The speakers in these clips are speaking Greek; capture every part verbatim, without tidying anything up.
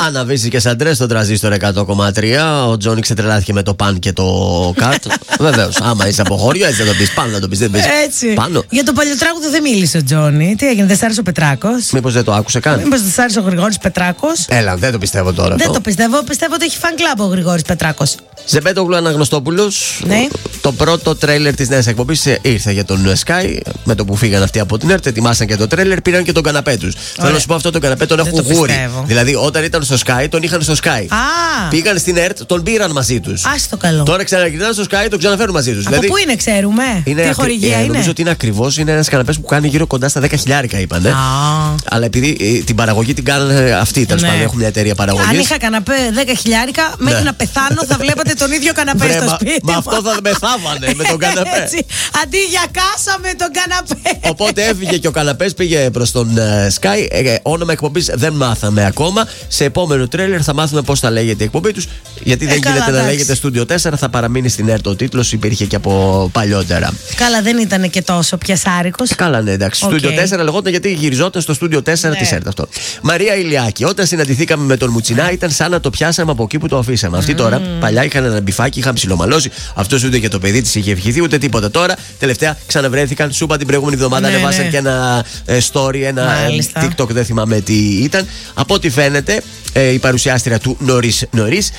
Αναβήσει και σαν τρες στον τραζίστορ εκατό κόμμα τρία. Ο Τζόνι ξετρελάθηκε με το παν και το κατ. Βεβαίως, άμα είσαι από χώριο, έτσι θα το πει. Πάνω να το πει, δεν πει. Έτσι. Πάνω. Για το παλιοτράγουδο δεν μίλησε ο Τζόνι. Τι έγινε, δεν σ' άρεσε ο Πετράκος? Μήπως δεν το άκουσε καν? Μήπως δεν σ' άρεσε ο Γρηγόρης Πετράκος? Έλα, δεν το πιστεύω τώρα. Δεν αυτό. το πιστεύω. Πιστεύω ότι έχει φαν κλαμπ ο Γρηγόρης Πετράκος. Ζεμπέτογλου Αναγνωστόπουλος. Ναι. Το πρώτο τρέιλερ της νέας εκπομπής ήρθε για τον Sky. Με το που φύγαν αυτοί από την ΕΡΤ, ετοιμάσαν και το τρέιλερ, πήραν και τον καναπέ τους. Θέλω να σου πω, αυτό τον καναπέ τον Δεν έχουν το γούρι. πιστεύω. Δηλαδή, όταν ήταν στο Sky, τον είχαν στο Sky. Α, Πήγαν στην ΕΡΤ, τον πήραν μαζί τους. ας το καλό. Τώρα ξαναγυρνάνε στο Sky, τον ξαναφέρουν μαζί τους. Από πού είναι, ξέρουμε? Είναι Τι ακρι- χορηγία ε, είναι? Νομίζω ότι είναι ακριβώς. Είναι ένας καναπές που κάνει γύρω κοντά στα δέκα χιλιάρικα, είπανε. Α. Αλλά επειδή ε, την παραγωγή την κάνανε αυτοί, τέλος Ναι. πάντων, έχουν μια εταιρεία παραγωγής. Αν είχα καναπέ δέκα χιλιάρικα, μέχρι Ναι. να πεθάνω θα βλέπατε τον ίδιο καναπέ Βρε, στο μα- σπίτι. Μα μου. αυτό θα με θάβανε με τον καναπέ. Έτσι. Αντί για κάσα με τον καναπέ. Οπότε έφυγε και ο καναπές, πήγε προς τον ε, Sky. Ε, όνομα εκπομπής δεν μάθαμε ακόμα. Σε επόμενο τρέλερ θα μάθουμε πώς θα λέγεται η εκπομπή τους. Γιατί Ε, δεν καλά, γίνεται να εντάξει. λέγεται Studio τέσσερα, θα παραμείνει στην ΕΡΤ ο τίτλος, υπήρχε και από παλιότερα. Καλά, δεν ήταν και τόσο πιασάρικος. Καλά, ναι, εντάξει. Οκ. Studio τέσσερα λεγόταν γιατί γυριζόταν στο Studio τέσσερα Ναι. της ΕΡΤ αυτό. Μαρία Ηλιάκη, όταν συναντηθήκαμε με τον Μουτσινά, ήταν σαν να το πιάσαμε από εκεί που το αφήσαμε. Αυτή τώρα παλιά είχαν ένα μπιφάκι, είχαν ψιλομαλώσει. Αυτό ούτε για το παιδί τη είχε ευχηθεί, ούτε τίποτα. Τώρα τελευταία ξαναβρέθηκαν. Σου είπα την προηγούμενη εβδομάδα, Ναι, ανεβάσαν ναι. και ένα ε, story, ένα ε, Μάλιστα. TikTok, δεν θυμάμαι τι ήταν. Από ό,τι φαίνεται, ε, η παρουσιάστρια του νωρίς νωρίς.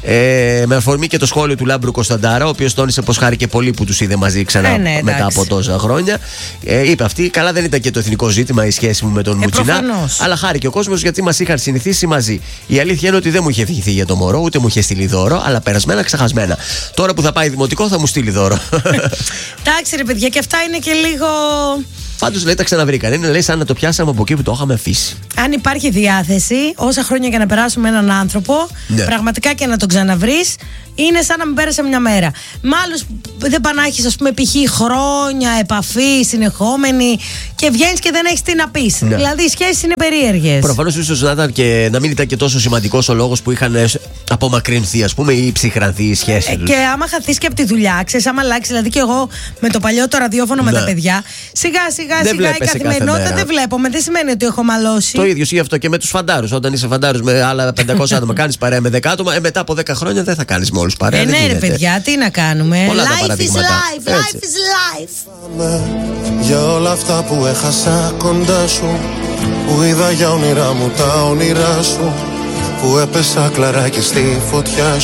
Ε, με αφορμή και το σχόλιο του Λάμπρου Κωνσταντάρα, ο οποίος τόνισε πως χάρηκε πολύ που τους είδε μαζί ξανά Ε, ναι, μετά εντάξει. από τόσα χρόνια. Ε, είπε αυτή, καλά δεν ήταν και το εθνικό ζήτημα η σχέση μου με τον Ε, Μουτσινά. προφανώς. Αλλά χάρηκε ο κόσμος γιατί μας είχαν συνηθίσει μαζί. Η αλήθεια είναι ότι δεν μου είχε ευχηθεί για το μωρό, ούτε μου είχε στείλει δώρο, αλλά περασμένα ξεχασμένα. Τώρα που θα πάει δημοτικό θα μου στείλει δώρο. Εντάξει, ρε παιδιά, και αυτά είναι και λίγο. Πάντως λέει τα ξαναβρήκαν. Είναι λέει σαν να το πιάσαμε από εκεί που το είχαμε αφήσει. Αν υπάρχει διάθεση, όσα χρόνια και να περάσουμε έναν άνθρωπο, Ναι. πραγματικά και να τον ξαναβρεις, είναι σαν να μην πέρασε μια μέρα. Με άλλους δεν πάνε να έχεις, ας πούμε, π.χ. χρόνια επαφή, συνεχόμενη, και βγαίνεις και δεν έχεις τι να πεις. Ναι. Δηλαδή οι σχέσεις είναι περίεργες. Προφανώς ίσως να, ήταν και, να μην ήταν και τόσο σημαντικός ο λόγος που είχαν ε, απομακρυνθεί, ας πούμε, ή ψυχρανθεί η σχέση Ε, τους. και άμα χαθείς και από τη δουλειά, ξέρεις, άμα αλλάξει, δηλαδή και εγώ με το παλιό το ραδιόφωνο με Ναι. τα παιδιά, σιγά σιγά Δεν σιγά η βλέπεσαι κάθε καθημερινότητα μέρα. δεν βλέπουμε. Δεν σημαίνει ότι έχω μαλώσει. Το ίδιο ισχύει αυτό και με τους φαντάρους. Όταν είσαι φαντάρους με άλλα πεντακόσια άτομα, κάνεις παρέα με δέκα άτομα, ε, μετά από δέκα χρόνια δεν θα κάνεις με όλους παρέα. Ε, δεν ναι, ρε γίνεται. παιδιά, τι να κάνουμε. Πολλά τα Life is παραδείγματα. life, life Έτσι. is life. Για όλα αυτά που έχασα κοντά σου, που είδα για όνειρά μου τα όνειρά σου, που έπεσα κλαράκι στη φωτιά